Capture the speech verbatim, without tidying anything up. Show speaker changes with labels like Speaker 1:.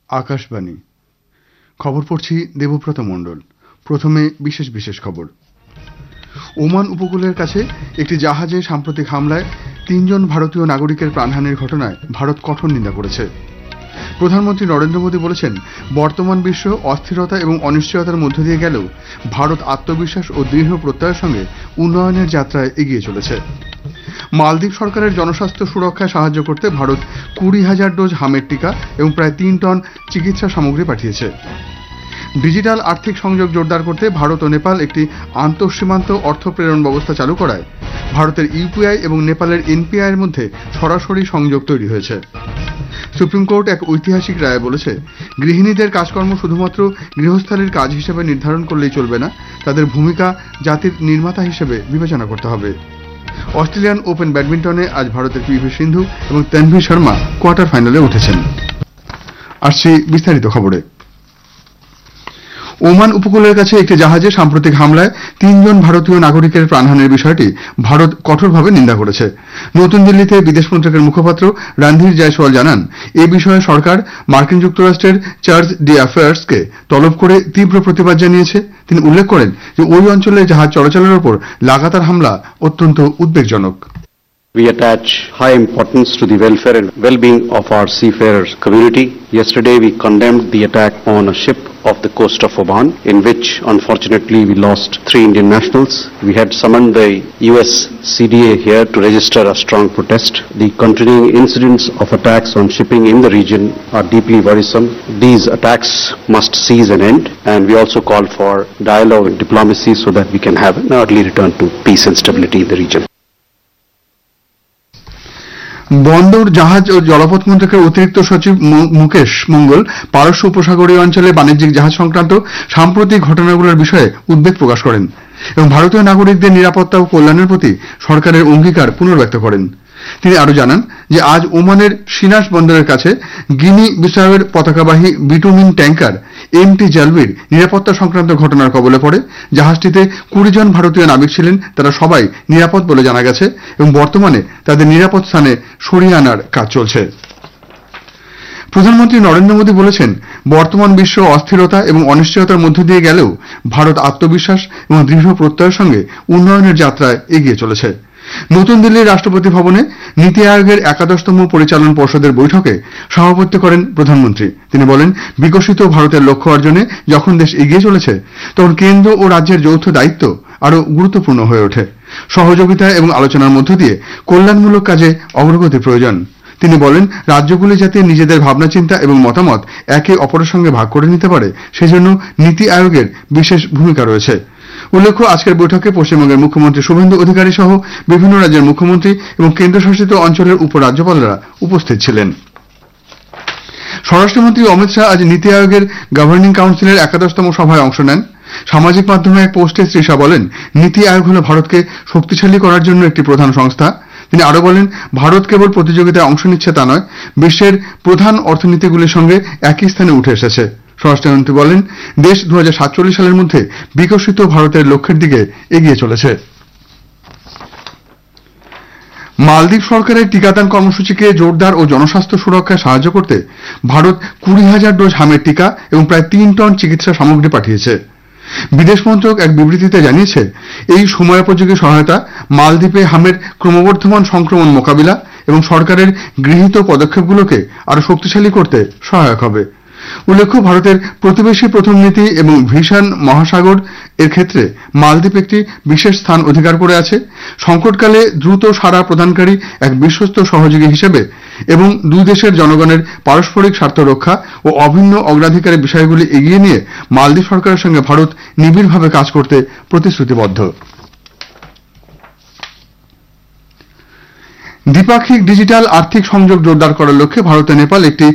Speaker 1: আকাশবাণী খবর পড়ছি দেবব্রত মণ্ডল। প্রথমে বিশেষ বিশেষ খবর। ওমান উপকূলের কাছে একটি জাহাজে সাম্প্রতিক হামলায় তিনজন ভারতীয় নাগরিকের প্রাণহানির ঘটনায় ভারত কঠোর নিন্দা করেছে। প্রধানমন্ত্রী নরেন্দ্র মোদী বলেছেন, বর্তমান বিশ্ব অস্থিরতা এবং অনিশ্চয়তার মধ্য দিয়ে গেলেও ভারত আত্মবিশ্বাস ও দৃঢ় প্রত্যয়ের সঙ্গে উন্নয়নের যাত্রায় এগিয়ে চলেছে। মালদ্বীপ সরকারের জনস্বাস্থ্য সুরক্ষায় সাহায্য করতে ভারত কুড়ি হাজার ডোজ হামের টিকা এবং প্রায় তিন টন চিকিৎসা সামগ্রী পাঠিয়েছে। ডিজিটাল আর্থিক সংযোগ জোরদার করতে ভারত ও নেপাল একটি আন্তঃসীমান্ত অর্থ প্রেরণ ব্যবস্থা চালু করায় ভারতের ইউপিআই এবং নেপালের এনপিআই এর মধ্যে সরাসরি সংযোগ তৈরি হয়েছে। সুপ্রিম কোর্ট এক ঐতিহাসিক রায়ে বলেছে, গৃহিণীদের কাজকর্ম শুধুমাত্র গৃহস্থালির কাজ হিসেবে নির্ধারণ করলেই চলবে না, তাদের ভূমিকা জাতির নির্মাতা হিসেবে বিবেচনা করতে হবে। অস্ট্রেলিয়ান ওপেন ব্যাডমিন্টনে আজ ভারতের পিভি সিন্ধু এবং তানভি শর্মা কোয়ার্টার ফাইনালে উঠেছেন। আসছি বিস্তারিত খবরে। ওমান উপকূলের কাছে একটি জাহাজে সাম্প্রতিক হামলায় তিনজন ভারতীয় নাগরিকের প্রাণহানির বিষয়টি ভারত কঠোরভাবে নিন্দা করেছে। নতুন দিল্লিতে বিদেশ মন্ত্রকের মুখপাত্র রণধীর জয়সওয়াল জানান, এ বিষয়ে সরকার মার্কিন যুক্তরাষ্ট্রের চার্জ ডি অ্যাফেয়ার্সকে তলব করে তীব্র প্রতিবাদ জানিয়েছে। তিনি উল্লেখ করেন যে ওই অঞ্চলে জাহাজ চলাচলের ওপর লাগাতার হামলা অত্যন্ত উদ্বেগজনক।
Speaker 2: We attach high importance to the welfare and well-being of our seafarers community. Yesterday we condemned the attack on a ship off the coast of Oman, in which unfortunately we lost three Indian nationals. We had summoned the U S C D A here to register a strong protest. The continuing incidents of attacks on shipping in the region are deeply worrisome. These attacks must cease and end, and we also call for dialogue and diplomacy so that we can have an early return to peace and stability in the region.
Speaker 1: বন্দর, জাহাজ ও জলপথ মন্ত্রকের অতিরিক্ত সচিব মুকেশ মঙ্গল পারস্য উপসাগরীয় অঞ্চলে বাণিজ্যিক জাহাজ সংক্রান্ত সাম্প্রতিক ঘটনাগুলোর বিষয়ে উদ্বেগ প্রকাশ করেন এবং ভারতীয় নাগরিকদের নিরাপত্তা ও কল্যাণের প্রতি সরকারের অঙ্গীকার পুনর্ব্যক্ত করেন। তিনি আরো জানান যে আজ ওমানের সিনাস বন্দরের কাছে গিনি বিসাউয়ের পতাকাবাহী বিটুমিন ট্যাঙ্কার এম টি জালবির নিরাপত্তা সংক্রান্ত ঘটনার কবলে পড়ে। জাহাজটিতে কুড়ি জন ভারতীয় নাবিক ছিলেন, তারা সবাই নিরাপদ বলে জানা গেছে এবং বর্তমানে তাদের নিরাপদ স্থানে সরিয়ে আনার কাজ চলছে। প্রধানমন্ত্রী নরেন্দ্র মোদী বলেছেন, বর্তমান বিশ্ব অস্থিরতা এবং অনিশ্চয়তার মধ্য দিয়ে গেলেও ভারত আত্মবিশ্বাস এবং দৃঢ় প্রত্যয়ের সঙ্গে উন্নয়নের যাত্রায় এগিয়ে চলেছে। নতুন দিল্লির রাষ্ট্রপতি ভবনে নীতি আয়োগের একাদশতম পরিচালন পর্ষদের বৈঠকে সভাপতিত্ব করেন প্রধানমন্ত্রী। তিনি বলেন, বিকশিত ভারতের লক্ষ্য অর্জনে যখন দেশ এগিয়ে চলেছে তখন কেন্দ্র ও রাজ্যের যৌথ দায়িত্ব আরো গুরুত্বপূর্ণ হয়ে ওঠে। সহযোগিতা এবং আলোচনার মধ্য দিয়ে কল্যাণমূলক কাজে অগ্রগতি প্রয়োজন। তিনি বলেন, রাজ্যগুলি যাতে নিজেদের ভাবনা চিন্তা এবং মতামত একে অপরের সঙ্গে ভাগ করে নিতে পারে, সেজন্য নীতি আয়োগের বিশেষ ভূমিকা রয়েছে। উল্লেখ্য, আজকের বৈঠকে পশ্চিমবঙ্গের মুখ্যমন্ত্রী শুভেন্দু অধিকারী সহ বিভিন্ন রাজ্যের মুখ্যমন্ত্রী এবং কেন্দ্রশাসিত অঞ্চলের উপরাজ্যপালরা উপস্থিত ছিলেন। স্বরাষ্ট্রমন্ত্রী অমিত শাহ আজ নীতি আয়োগের গভর্নিং কাউন্সিলের একাদশতম সভায় অংশ নেন। সামাজিক মাধ্যমে এক পোস্টে শ্রী শাহ বলেন, নীতি আয়োগ হল ভারতকে শক্তিশালী করার জন্য একটি প্রধান সংস্থা। তিনি আরো বলেন, ভারত কেবল প্রতিযোগিতায় অংশ নিচ্ছে তা নয়, বিশ্বের প্রধান অর্থনীতিগুলির সঙ্গে একই স্থানে উঠে এসেছে। স্বরাষ্ট্রমন্ত্রী বলেন, দেশ দু হাজার সাতচল্লিশ সালের মধ্যে বিকশিত ভারতের লক্ষ্যের দিকে এগিয়ে চলেছে। মালদ্বীপ সরকারের টিকাদান কর্মসূচিকে জোরদার ও জনস্বাস্থ্য সুরক্ষায় সাহায্য করতে ভারত কুড়ি হাজার ডোজ হামের টিকা এবং প্রায় তিন টন চিকিৎসা সামগ্রী পাঠিয়েছে। বিদেশ মন্ত্রক এক বিবৃতিতে জানিয়েছে, এই সময়োপযোগী সহায়তা মালদ্বীপে হামের ক্রমবর্ধমান সংক্রমণ মোকাবিলা এবং সরকারের গৃহীত পদক্ষেপগুলোকে আরো শক্তিশালী করতে সহায়ক হবে। উল্লেখ্য, ভারতের প্রতিবেশী প্রথম নীতি এবং ভিশন মহাসাগর এর ক্ষেত্রে মালদ্বীপ একটি বিশেষ স্থান অধিকার করে আছে। সংকটকালে দ্রুত সাড়া প্রদানকারী এক বিশ্বস্ত সহযোগী হিসেবে এবং দুই দেশের জনগণের পারস্পরিক স্বার্থ রক্ষা ও অভিন্ন অগ্রাধিকারের বিষয়গুলি এগিয়ে নিয়ে মালদ্বীপ সরকারের সঙ্গে ভারত নিবিড়ভাবে কাজ করতে প্রতিশ্রুতিবদ্ধ। দ্বিপাক্ষিক ডিজিটাল আর্থিক সংযোগ জোরদার করার লক্ষ্যে ভারত ও নেপাল একটি